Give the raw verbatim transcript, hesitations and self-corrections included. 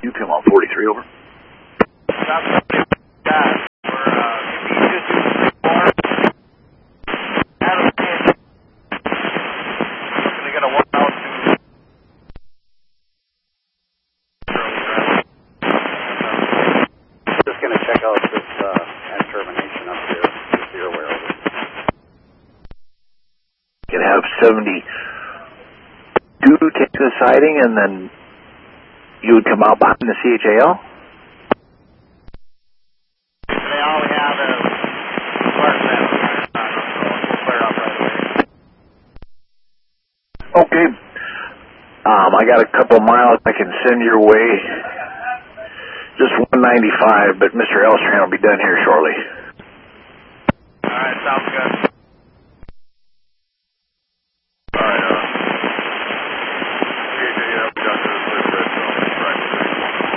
You come on forty-three, over. Stop somebody. Guys, we're, uh, can you just do more? Adam, they got to walk out to... Just going to check out this uh, end termination up here, just so you're aware of it. You can have seventy-two take the siding, and then you would come out behind the C H A L? They all we have is Clark Center. We'll clear up right away. Okay. Um, I got a couple miles I can send your way. Just one ninety-five, but Mister Elstran will be done here shortly. All right, sounds good.